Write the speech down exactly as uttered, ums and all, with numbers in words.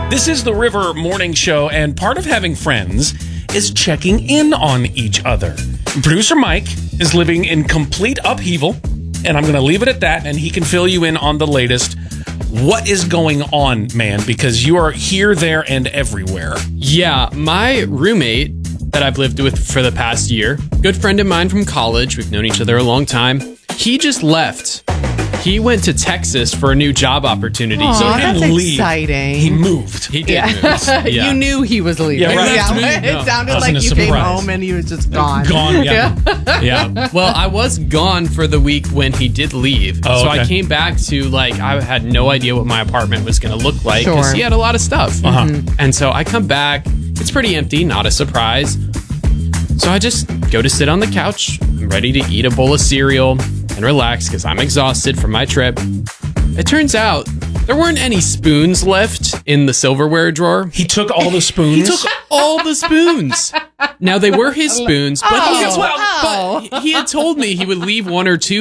This is the River Morning Show, and part of having friends is checking in on each other. Producer Mike is living in complete upheaval, and I'm going to leave it at that, and he can fill you in on the latest. What is going on, man? Because you are here, there, and everywhere. Yeah, my roommate that I've lived with for the past year, good friend of mine from college, we've known each other a long time, he just left. He went to Texas for a new job opportunity. Aw, so he that's didn't leave. exciting. He moved. He did Yeah. move. Yeah. You knew he was leaving. Yeah, right. Yeah, No, it sounded wasn't like a you came surprise. home and he was just gone. Gone, yeah. Yeah. Well, I was gone for the week when he did leave. Oh, so okay. I came back to, like, I had no idea what my apartment was going to look like because Sure. he had a lot of stuff. Uh-huh. And so I come back. It's pretty empty, not a surprise. So I just go to sit on the couch. I'm ready to eat a bowl of cereal and relax because I'm exhausted from my trip. It turns out there weren't any spoons left in the silverware drawer. He took all the spoons. He took all the spoons. Now, they were his spoons, but, he, Oh. but he had told me he would leave one or two